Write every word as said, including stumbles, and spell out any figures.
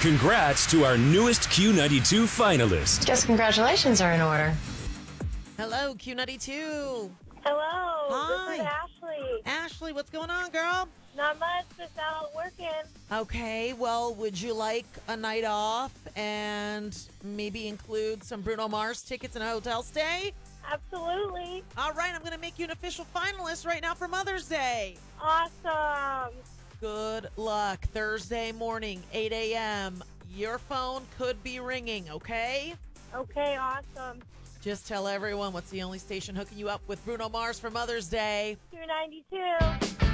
Congrats to our newest Q ninety-two finalist. Guess congratulations are in order. Hello, Q ninety-two. Hello, Hi. this is Ashley. Ashley, what's going on, girl? Not much, just out working. Okay, well, would you like a night off and maybe include some Bruno Mars tickets and a hotel stay? Absolutely. All right, I'm going to make you an official finalist right now for Mother's Day. Awesome. Good luck. Thursday morning, eight a.m. Your phone could be ringing, okay? Okay, awesome. Just tell everyone what's the only station hooking you up with Bruno Mars for Mother's Day. two ninety-two.